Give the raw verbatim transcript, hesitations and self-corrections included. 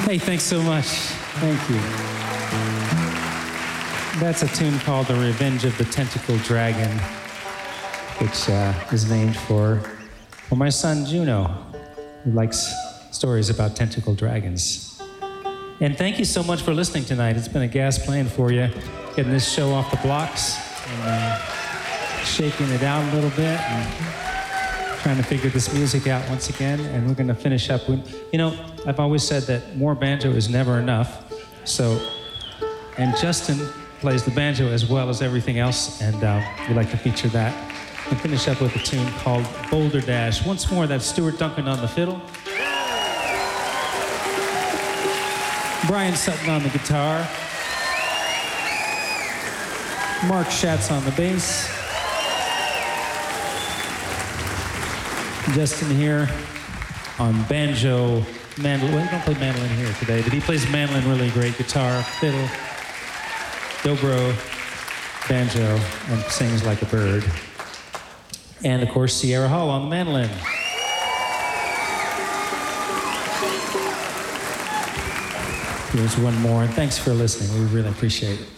Hey, thanks so much. Thank you. That's a tune called The Revenge of the Tentacled Dragon, which uh, is named for, for my son Juno, who likes stories about tentacled dragons. And thank you so much for listening tonight. It's been a gas playing for you, getting this show off the blocks and uh, shaking it out a little bit and trying to figure this music out once again. And we're going to finish up with, you know, I've always said that more banjo is never enough. So, and Justin plays the banjo as well as everything else, and uh, we like to feature that. And finish up with a tune called Boulder Dash. Once more, that's Stuart Duncan on the fiddle, Brian Sutton on the guitar, Mark Schatz on the bass, Justin here on banjo, mandolin. Well, he don't play mandolin here today, but he plays mandolin really great, guitar, fiddle, dobro, banjo, and sings like a bird. And of course, Sierra Hull on the mandolin. Here's one more, and thanks for listening. We really appreciate it.